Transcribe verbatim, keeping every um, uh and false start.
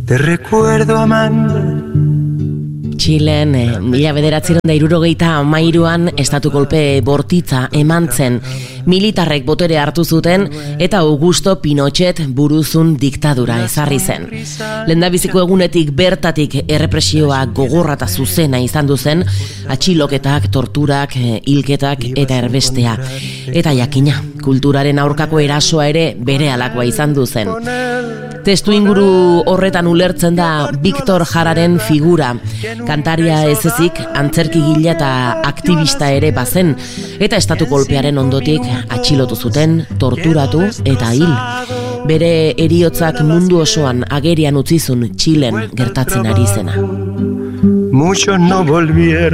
te recuerdo Amanda. Txilen, mila bederatziehun eta hirurogeita hamairuan estatu kolpe bortitza eman zen. Militarrek botere hartu zuten eta Augusto Pinochet buruzun diktadura ezarri zen. Lehendabiziko egunetik bertatik errepresioa gogorrata zuzena izan duzen, atxiloketak, torturak, hilketak eta erbestea. Eta jakina, kulturaren aurkako erasoa ere berehalakoa izan du zen. Testu inguru horretan ulertzen da Victor Jararen figura. Kantaria ez ezik, antzerkigile eta aktivista ere bazen, eta estatu kolpearen ondotik atxilotu zuten, torturatu eta hil. Bere heriotzak mundu osoan agerian utzizun Txilen gertatzen ari zena. Muchos no volvieron.